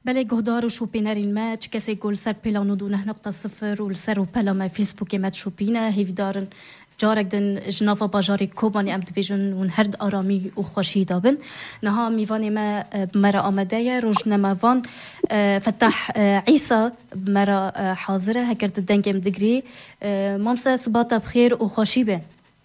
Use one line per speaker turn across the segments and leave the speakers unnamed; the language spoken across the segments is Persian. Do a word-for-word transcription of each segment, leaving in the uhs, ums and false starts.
بله گهدار و شوپینرین ما چه کسی گل سر پیلانو دو نه نقطه صفر و سر و پیلا ما فیسبوکی ما شوپینه هیفدارن جارك دن جنافا باجاري كوباني ام دبيجن ون هرد آرامی و خوشی دابن نها میوانی ما مرا آمده روزنه موان فتح عیسی مرا حاضره هکرت دنگم دگری مامسا سباتا بخیر و خوشی به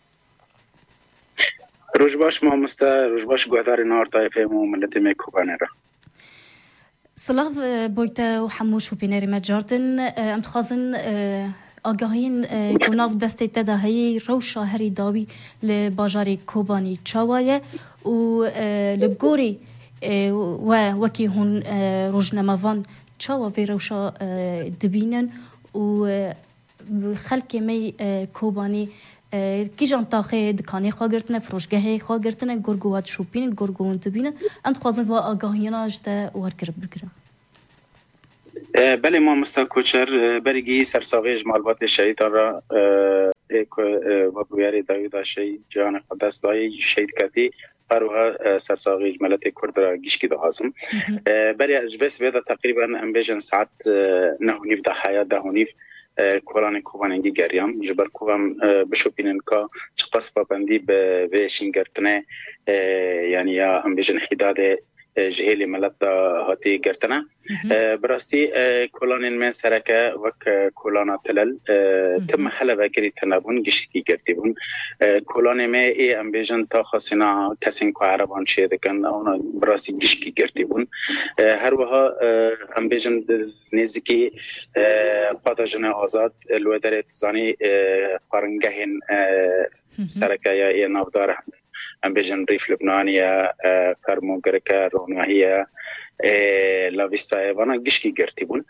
روز باش مامستا روز باش گهدار نار طایفه مو ملت می کوبانه را
سلاف بویتا و حموش و بینری ما جاردن ام تخازن آگاهین گناه دسته تداهی روشا هری داوی لباجاری کوبانی چاوایه و لگوری و وکی هون روزنموان چاوا وی روشا دبینن و خلک می کوبانی کی جان تاخه دکانی خواه گرتنه فروشگاهی خواه گرتنه گرگوات شوپین گرگوان دبینن انت خوازن و آگاهینا جده ورگر برگرم
بله ما مستا کوچر برگی سرساوی جمالبات شهید را ایک و بیاری داوید شهید جان قدس دایی شهید کتی پروها سرساوی ملت کرد را گیشکی دهازم بری اجبس بیاد تقریبا امبیجن ساعت نهونیف ده حیات ده هونیف کلان کوبانگی گریام جبر کوبام بشوپینن که چقص پابندی به ویشین گرتنه یعنی یا امبیجن حداد جهیل ملت دا هاتی گرتنه براستی کلان من سرکه وک کلان تلل تم حل وکری تنبون گشتی گرتی بون کلان من ای امبیجن تا خاصینا کسین که عربان شده کن اونا براستی گشتی گرتی بون هر وها امبیجن نزدیکی پاداجن آزاد لودرت زانی قرنگهین سرکه یا ای نافدار ام بيجن ريف لبنانية كارمون كركا روناهية لاويستا وانا گشکی گرتیبون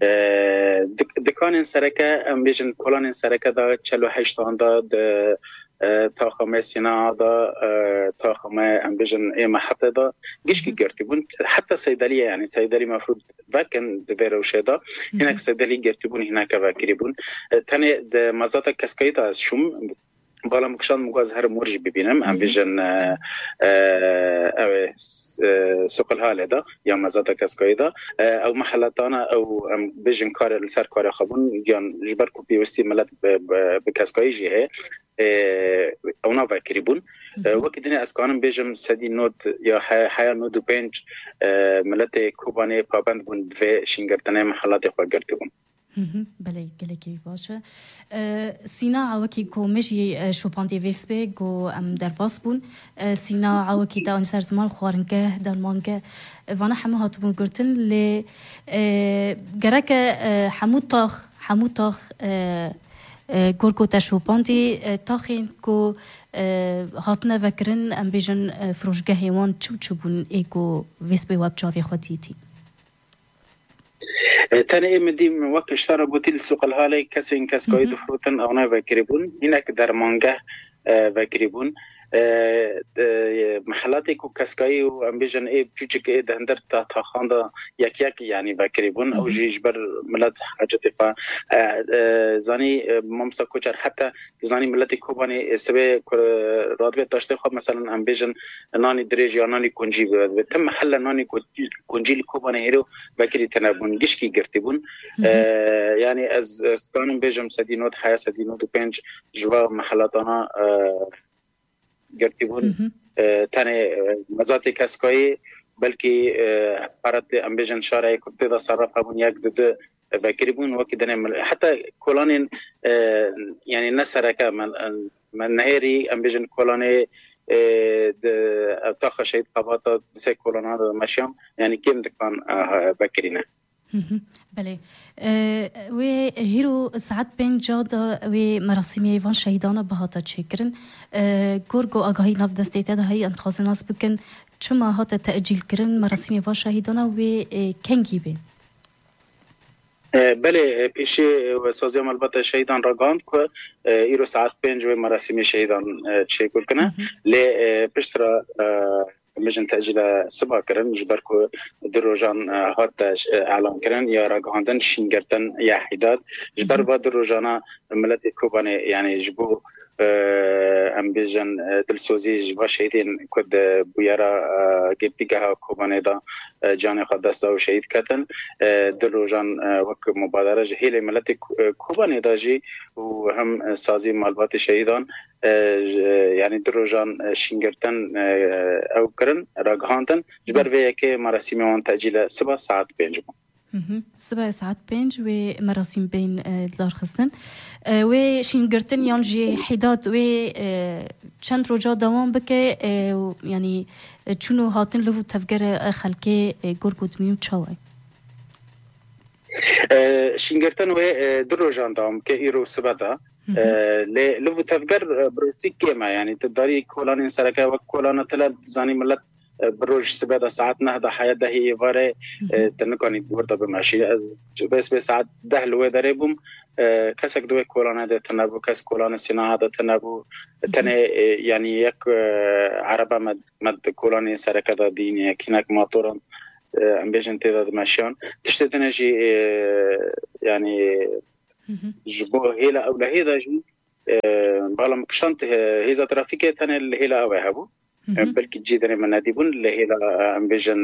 دکان سرکه ام بيجن کلان سرکه دا چلو هشتان دا تا خمه سینا دا تا خمه ام بيجن ای محطه دا گشکی گرتیبون حتی صیدلیه یعنی صیدلی مفروض وکن دویروشه دا هناك صیدلی گرتیبون هناك وکریبون تنه د مزات کسکایت از شوم بالا مكشان مغاز هر مرج ببینم ام بيجن او سوق الحال ده یا مزات کسکایدا او محلاتانا او ام بيجن کار سر کار خبون یان جبر کو پیوستی ملت به کسکای جه اونا وکریبون وقتی از کانم بيجم سدی نود یا حیا نود و پنج ملت کوبانی پابند بون و شینگرتنه محلات خو گرتبون
بله گلکی باشه سینا عوکی کو مشی شوپانتی ویسپی گو ام در باس بون سینا عوکی تا انسر زمان خوارنگه درمانگه وانا همه هاتبون گرتن لی گرک حمود تاخ حمود تاخ گرگو تا شوپانتی تاخین کو هاتنه وکرن ام بیجن فروشگه هیوان چو چو بون ایگو ویسپی واب چاوی خودیتی
تاني مدي وقت اشترى بوتيل سوق الهالي كسين كسكوي دفروتن او ناي وكريبون هناك درمانجه وكريبون محلاتي كو كسكاي و ام بيجن اي بجوجك اي دهندر تا خاندا يك يك يعني وكريبون او جيجبر ملت حاجه فا زاني ممسا كوچر حتى زاني ملت كوباني سبه رادبه داشته خو مثلا ام بيجن ناني دريج یا ناني كونجي تم محل ناني كونجي كوباني هيرو وكري تنبون گشكي گرتبون يعني از استانم بيجم سدينوت حياه سدينوت پنج جوا محلاتنا گرتیبون تنه مزات کسکایی بلکه پرت امبیجن شارعی کتی دا صرف همون یک دو بکریبون وکی دنه حتی کلان یعنی نسرکه من من نهری امبیجن کلان تاخ شهید قباطا سه کلان ها مشیم یعنی کم دکان بکرینه
بله و هیرو ساعت پنج جادا و مراسمی وان شهیدان بهاتا چکرن گرگو آگاهی ناف دسته تده هایی انخواز ناس بکن چما هاتا تأجیل کرن مراسمی وان شهیدان و کنگی بین
بله پیش و سازی ملبات شهیدان را گاند که ایرو ساعت پنج و مراسمی شهیدان چکر کنه لی پشترا مجن تأجيل سبا كرن جبر كو دروجان هات اعلان كرن يا راغاندن شينغرتن يا حداد جبر با دروجانا ملت كوباني يعني جبو ام بیژن دلسوزی و شهیدین کد بویرا گرتیگاه کوبانی دا جان خود دست و شهید کتن در روزان وقت مبادره جهیل ملت کوبانی دا جی و هم سازی مالبات شهیدان یعنی در روزان شینگرتن او کرن راگهاندن جبر وی که مراسم آن تأجیل سبع ساعت پنج
سبع ساعات بينج و مراسم بين دلار خستن و شينغرتن يانجي حداد و چند روجا دوام بك يعني چونو هاتن لو تفجر خلكي گورگود ميم چاوي
شينغرتن و در روجا دوام که ایرو سبدا لو تفجر بروتيك كما يعني تداري كولان سركه و كولان تلا زاني ملت بروج سبعة ساعات نهضة حياة ده هي واره تنكوني برضه بمشي بس بس ساعات ده لو دريبهم كسك دوي كولانا ده تنابو كس كولانا سينا هذا تنابو تنه يعني يك عربة مد مد كولاني سركة ده دينية كينك ماطورن ام بيجن تدا ماشيون تشتدنا جي يعني جبو هيلا او لهيدا جي بالا مكشنت هيزا ترافيكي تنه الهيلا او هبو بلکه جیدن من ندیبون لهیلا امبیجن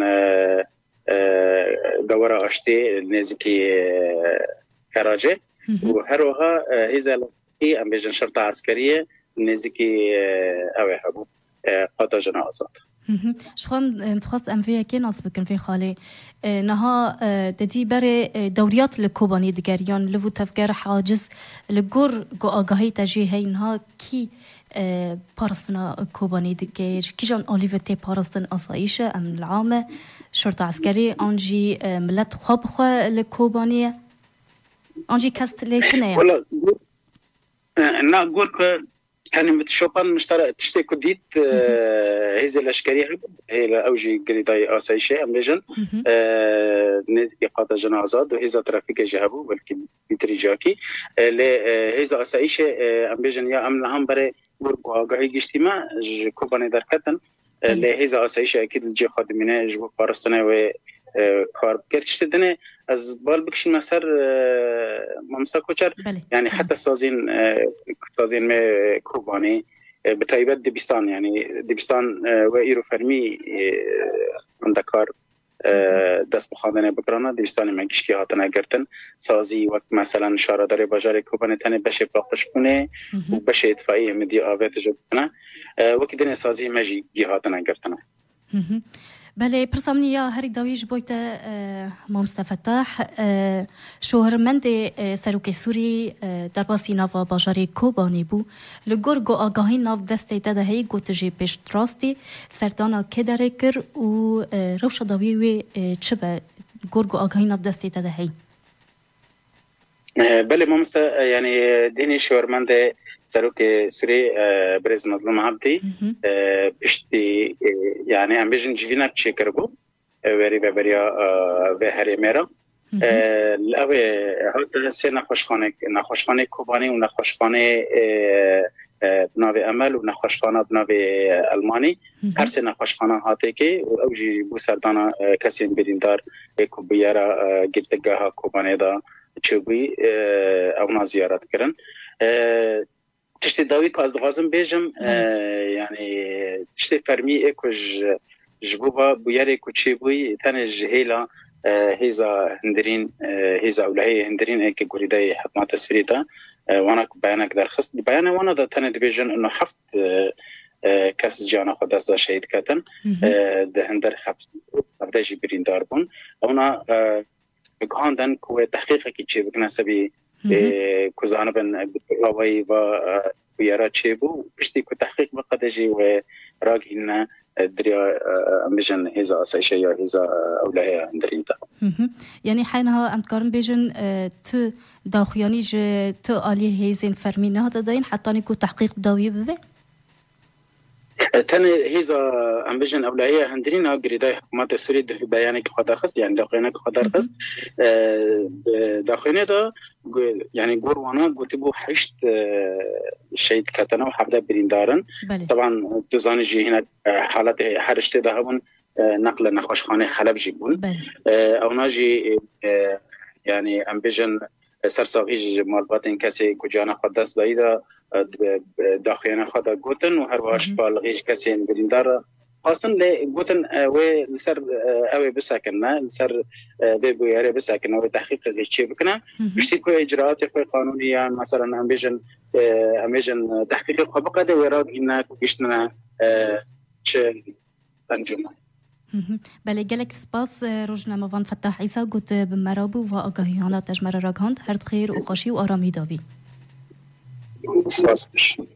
دورا اشتی نزدیکی کراجه و هر وها هیزا لکی امبیجن شرطه عسکریه نزدیکی اوه هبو قاطع جنازات.
شخصاً متخصص ام في كي ناس بكن في خالي نها ددي بري دوريات الكوباني دقاريان لفو تفكر حاجز لجور جو آگاهی تجی هی نها کی پارستنا کوبانی دگیج کیجان الیوتی پارستن آسایشه ام العامه شرطه عسکری آنجی ملت خواب خو لکوبانیه آنجی کست لیکنه
ولا نا گور که يعني متشوفان مشترك تشتي كديت هذه الاشكاليه هي اوجي قريداي اسايشه امجن نزي قاطع جنازات وهذا ترافيك جهبو بلكي بتريجاكي هذا اسايشه امجن يا امن هم بري ورقه قاعي اجتماع كوباني دركتن لهذا اسايشه اكيد الجي خادمينه جو بارستنا و کار کرشتدنه از بال بکشیم مسر ممسا کوچر يعني حتى سازين سازين ما كوباني بتايبت دبستان يعني دبستان وإيرو فرمي عند كار دست بخاندن بکرانه دبستان مگیشکی هاتن گرتن سازی وقت مثلا شارع داره بازار کوبانه تنه بشه باقش کنه و بشه اتفاقی مدی آوت جو کنه وقت دنه سازی مجی هاتن گرتنه.
بله پرسامنیا هری داویج بویت ما مستفتح شوهرمند سروک سوری در باسی ناو باجاری کوبانی بو لگور گو آگاهی ناو دسته تدهی گو تجی پشت راستی سردانا که داره کر و روش داوی وی چه به گور گو آگاهی ناو دسته تدهی
بله ما مثلا يعني ديني شوهرمند سروك سوري برز مظلوم عبدي بشتي يعني ام بيجن جينا تشيكر بو وري ببريا بهري ميرا الاوي هاد سي نخوشخانه نخوشخانه كوباني و نخوشخانه بناوي امل و نخوشخانه بناوي الماني هر سه نخوشخانه هاته كي او جي بو سردانا كسين بديندار كوبيارا گرتگاه كوباني دا چوبي او نا زيارت کرن تشتي داوي كاز دغازم بيجم يعني تشتي فرمي اكوج جبوبا بوياري كوتشي بوي تنج هيلا هيزا هندرين هيزا اولهي هندرين اكي غوريداي حكمات السريتا وانا بيانك در خص بيانا وانا دا تند بيجن انه حفت كاس جانا خداس دا شهيد كاتن ده هندر حفت افدا جبرين داربون اونا بكهاندن كو تحقيق كي تشي بكناسبي كوزانا بن بلاوي و ويرا تشيبو بشتي كو تحقيق بقدجي وراغينا دريا مجن هذا اساشيا هذا اولها اندرينتا
يعني حينها امكارن بيجن ت داخياني ج ت علي هيزين فرمينا هذا داين حتى نكو تحقيق بداوي ببه
تن هذا امبيجن اولهيه هندرينا غريداي حكومات السوري ده بيانك خدار خص يعني داخلنا خدار خص داخلنا ده يعني غوروانا غوتبو حشت شهيد كاتنا وحبدا بريندارن طبعا تزاني جي هنا حالات حرشت ده هون نقل نخوشخانه حلب جيبون او ناجي يعني امبيجن سرساويج مالباتن كسي كجانا قدس دايدا داخیانه خدا گوتن و هر واش بالغیش کسی بریندار خاصن ل گوتن و لسر او بسکنه لسر به بویاره بسکنه و تحقیق چی بکنه بشتی که اجراءات قانونی یا مثلا امبیجن امبیجن تحقیق خو بقده و راد اینا کشتنا چه انجام.
بله گلک سپاس روزنامه وان فتح عیسی گوت بمرابو و آگاهیانات تجمر راگاند هر خیر و خوشی و آرامی داوی.
سپاس.